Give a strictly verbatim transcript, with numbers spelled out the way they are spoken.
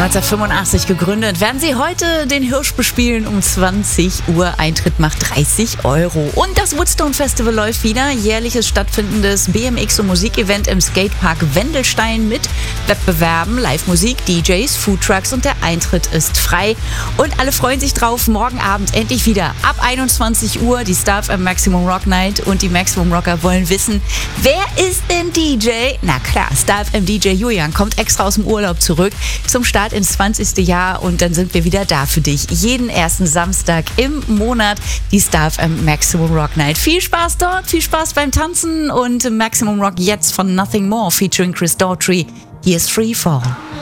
neunzehnhundertfünfundachtzig gegründet, werden sie heute den Hirsch bespielen um zwanzig Uhr. Eintritt macht dreißig Euro. Und das Woodstone Festival läuft wieder. Jährliches stattfindendes B M X- und Musikevent im Skatepark Wendelstein mit Wettbewerben, Live-Musik, D Js, Foodtrucks und der Eintritt ist frei. Und alle freuen sich drauf. Morgen Abend endlich wieder ab einundzwanzig Uhr die Star F M Maximum Rock Night. Und die Maximum Rocker wollen wissen, wer ist denn D J? Na klar, Star F M D J Julian kommt extra aus dem Urlaub zurück zum Start ins zwanzigste Jahr und dann sind wir wieder da für dich. Jeden ersten Samstag im Monat die Star F M Maximum Rock Night. Viel Spaß dort, viel Spaß beim Tanzen und Maximum Rock jetzt von Nothing More featuring Chris Daughtry. Hier ist Free Fall.